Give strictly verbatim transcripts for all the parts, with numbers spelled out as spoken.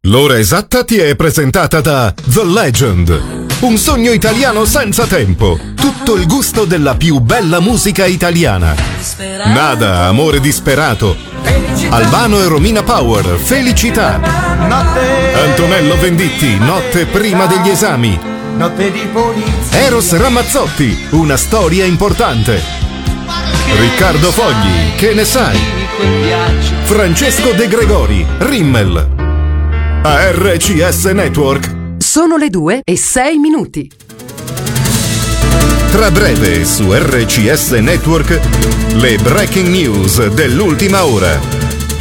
L'ora esatta ti è presentata da The Legend. Un sogno italiano senza tempo. Tutto il gusto della più bella musica italiana. Nada, amore disperato. Albano e Romina Power, Felicità. Antonello Venditti, Notte prima degli esami. Eros Ramazzotti, Una storia importante. Riccardo Fogli, Che ne sai? Francesco De Gregori, Rimmel. A R C S Network. Sono le due e sei minuti. Tra breve su R C S Network le breaking news dell'ultima ora.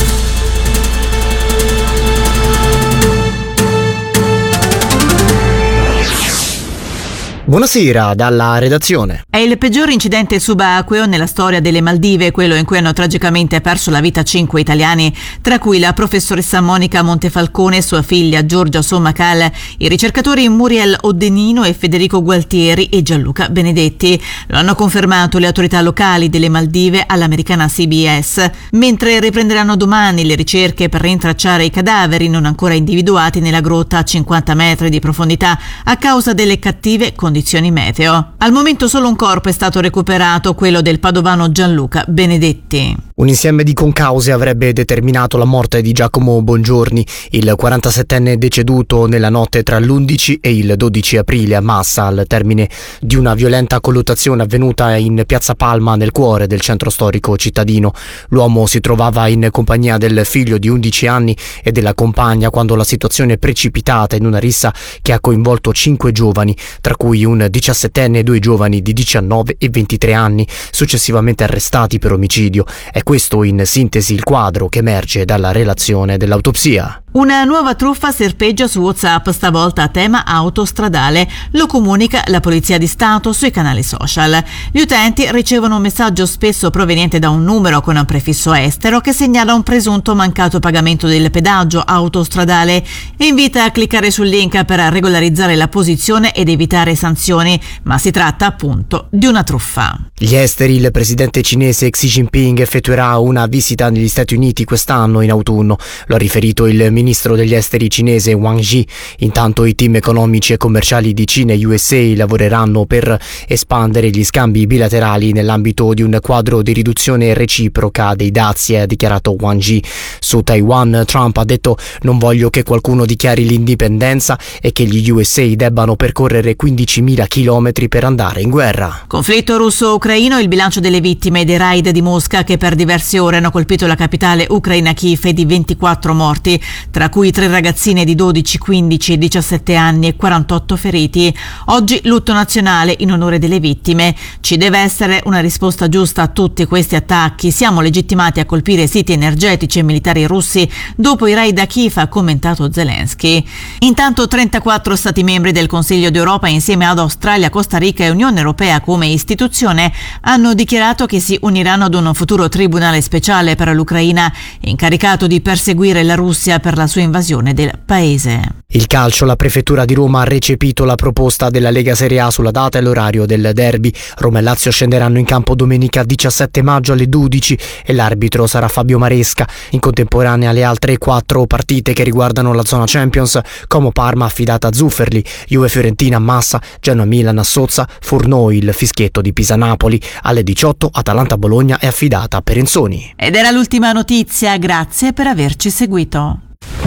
Buonasera dalla redazione. È il peggior incidente subacqueo nella storia delle Maldive, quello in cui hanno tragicamente perso la vita cinque italiani, tra cui la professoressa Monica Montefalcone, sua figlia Giorgia Sommacal, i ricercatori Muriel Oddenino e Federico Gualtieri e Gianluca Benedetti. Lo hanno confermato le autorità locali delle Maldive all'americana C B S, mentre riprenderanno domani le ricerche per rintracciare i cadaveri non ancora individuati nella grotta a cinquanta metri di profondità a causa delle cattive condizioni condizioni meteo. Al momento solo un corpo è stato recuperato, quello del padovano Gianluca Benedetti. Un insieme di concause avrebbe determinato la morte di Giacomo Bongiorni, il quarantasettenne deceduto nella notte tra l'undici e il dodici aprile a Massa, al termine di una violenta colluttazione avvenuta in Piazza Palma, nel cuore del centro storico cittadino. L'uomo si trovava in compagnia del figlio di undici anni e della compagna quando la situazione è precipitata in una rissa che ha coinvolto cinque giovani, tra cui un diciassettenne e due giovani di diciannove e ventitré anni, successivamente arrestati per omicidio. È questo in sintesi il quadro che emerge dalla relazione dell'autopsia. Una nuova truffa serpeggia su WhatsApp, stavolta a tema autostradale. Lo comunica la Polizia di Stato sui canali social. Gli utenti ricevono un messaggio spesso proveniente da un numero con un prefisso estero che segnala un presunto mancato pagamento del pedaggio autostradale e invita a cliccare sul link per regolarizzare la posizione ed evitare sanzioni, ma si tratta appunto di una truffa. Gli esteri. Il presidente cinese Xi Jinping effettuerà una visita negli Stati Uniti quest'anno in autunno. Lo ha riferito il ministro degli esteri cinese Wang Yi. Intanto i team economici e commerciali di Cina e U S A lavoreranno per espandere gli scambi bilaterali nell'ambito di un quadro di riduzione reciproca dei dazi, ha dichiarato Wang Yi. Su Taiwan, Trump ha detto: non voglio che qualcuno dichiari l'indipendenza e che gli U S A debbano percorrere quindicimila chilometri per andare in guerra. Conflitto russo-ucraino. Il bilancio delle vittime dei raid di Mosca che per diverse ore hanno colpito la capitale ucraina Kiev è di ventiquattro morti, tra cui tre ragazzine di dodici, quindici e diciassette anni e quarantotto feriti. Oggi lutto nazionale in onore delle vittime. Ci deve essere una risposta giusta a tutti questi attacchi. Siamo legittimati a colpire siti energetici e militari russi dopo i raid a Kiev, ha commentato Zelensky. Intanto trentaquattro stati membri del Consiglio d'Europa, insieme ad Australia, Costa Rica e Unione Europea come istituzione, hanno dichiarato che si uniranno ad un futuro tribunale speciale per l'Ucraina, incaricato di perseguire la Russia per la sua invasione del paese. Il calcio. La prefettura di Roma ha recepito la proposta della Lega Serie A sulla data e l'orario del derby. Roma e Lazio scenderanno in campo domenica diciassette maggio alle dodici e l'arbitro sarà Fabio Maresca. In contemporanea le altre quattro partite che riguardano la zona Champions: Como Parma affidata a Zufferli, Juve Fiorentina a Massa, Genoa Milan a Sozza, Furnoi il fischietto di Pisa Napoli. Alle diciotto Atalanta Bologna è affidata a Perenzoni. Ed era l'ultima notizia, grazie per averci seguito.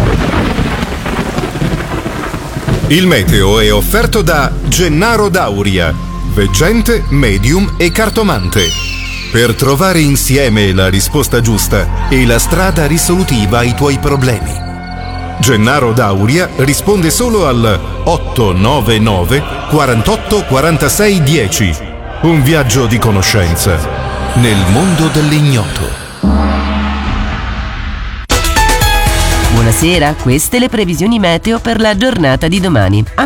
Il meteo è offerto da Gennaro Dauria, veggente, medium e cartomante. Per trovare insieme la risposta giusta e la strada risolutiva ai tuoi problemi. Gennaro Dauria risponde solo al otto nove nove quarantotto quarantasei dieci. Un viaggio di conoscenza nel mondo dell'ignoto. Buonasera, queste le previsioni meteo per la giornata di domani.